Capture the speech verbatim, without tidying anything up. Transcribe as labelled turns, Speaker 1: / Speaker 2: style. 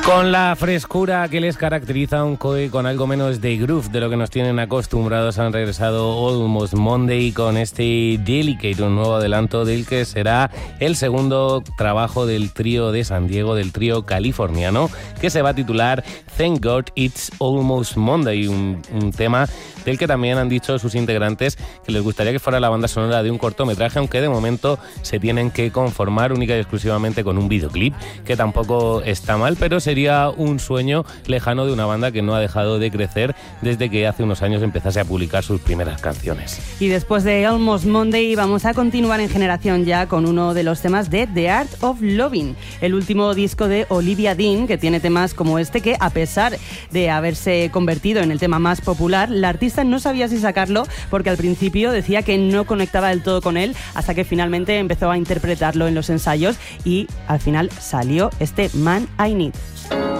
Speaker 1: Con la frescura que les caracteriza, un Coe con algo menos de groove de lo que nos tienen acostumbrados, han regresado Almost Monday con este Delicate, un nuevo adelanto del que será el segundo trabajo del trío de San Diego, del trío californiano, que se va a titular Thank God It's Almost Monday, un, un tema del que también han dicho sus integrantes que les gustaría que fuera la banda sonora de un cortometraje, aunque de momento se tienen que conformar única y exclusivamente con un videoclip, que tampoco está mal, pero sería un sueño lejano de una banda que no ha dejado de crecer desde que hace unos años empezase a publicar sus primeras canciones.
Speaker 2: Y después de Almost Monday vamos a continuar en Generación Ya con uno de los temas de The Art of Loving, el último disco de Olivia Dean, que tiene temas como este que, a pesar de haberse convertido en el tema más popular, la artista no sabía si sacarlo porque al principio decía que no conectaba del todo con él, hasta que finalmente empezó a interpretarlo en los ensayos y al final salió este Man I Need.